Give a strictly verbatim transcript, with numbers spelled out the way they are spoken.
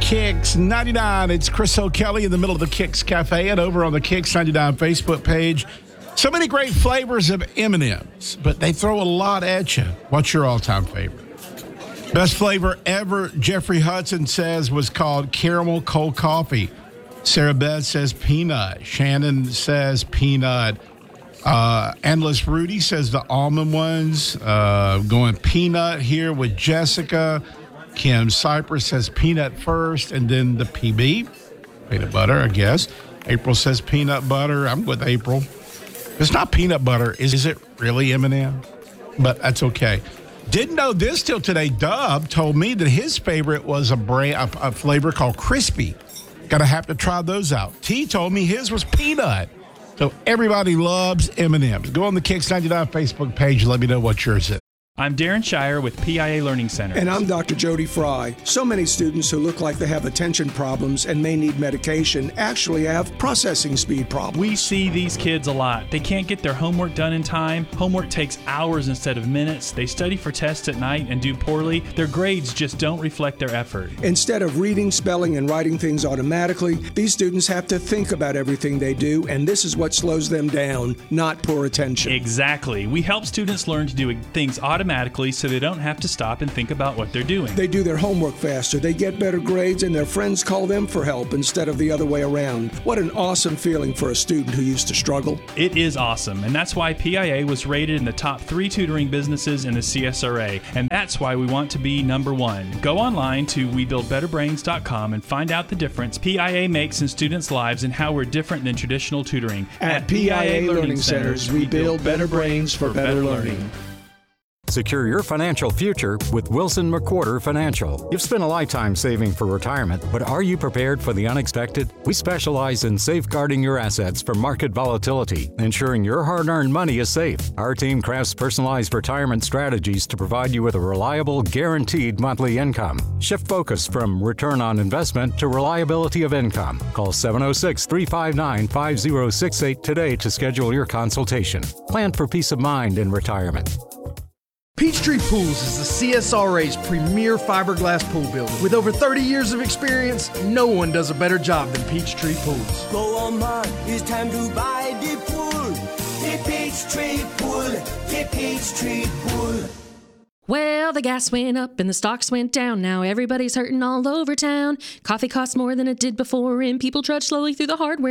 Kicks ninety-nine. It's Chris O'Kelly in the middle of the Kicks Cafe and over on the Kicks ninety-nine Facebook page. So many great flavors of M and M's, but they throw a lot at you. What's your all-time favorite? Best flavor ever, Jeffrey Hudson says, was called caramel cold coffee. Sarah Beth says peanut. Shannon says peanut. Uh, Endless Rudy says the almond ones. Uh, going peanut here with Jessica. Kim Cypress says peanut first, and then the P B. Peanut butter, I guess. April says peanut butter. I'm with April. It's not peanut butter. Is, is it really M and M? But that's okay. Didn't know this till today. Dub told me that his favorite was a brand, a, a flavor called Crispy. Got to have to try those out. T told me his was peanut. So everybody loves M and M's. Go on the Kicks ninety-nine Facebook page and let me know what yours is. I'm Darren Shire with P I A Learning Center. And I'm Doctor Jody Fry. So many students who look like they have attention problems and may need medication actually have processing speed problems. We see these kids a lot. They can't get their homework done in time. Homework takes hours instead of minutes. They study for tests at night and do poorly. Their grades just don't reflect their effort. Instead of reading, spelling, and writing things automatically, these students have to think about everything they do, and this is what slows them down, not poor attention. Exactly. We help students learn to do things automatically so they don't have to stop and think about what they're doing. They do their homework faster, they get better grades, and their friends call them for help instead of the other way around. What an awesome feeling for a student who used to struggle. It is awesome, and that's why P I A was rated in the top three tutoring businesses in the C S R A, and that's why we want to be number one. Go online to we build better brains dot com and find out the difference P I A makes in students' lives and how we're different than traditional tutoring. At P I A Learning Centers, we build better brains for better learning. Secure your financial future with Wilson McWhorter Financial. You've spent a lifetime saving for retirement, but are you prepared for the unexpected? We specialize in safeguarding your assets from market volatility, ensuring your hard-earned money is safe. Our team crafts personalized retirement strategies to provide you with a reliable, guaranteed monthly income. Shift focus from return on investment to reliability of income. Call seven oh six, three five nine, five oh six eight today to schedule your consultation. Plan for peace of mind in retirement. Peachtree Pools is the C S R A's premier fiberglass pool builder. With over thirty years of experience, no one does a better job than Peachtree Pools. Go on, man, it's time to buy the pool. The Peachtree Pool, the Peachtree Pool. Well, the gas went up and the stocks went down. Now everybody's hurting all over town. Coffee costs more than it did before, and people trudge slowly through the hardware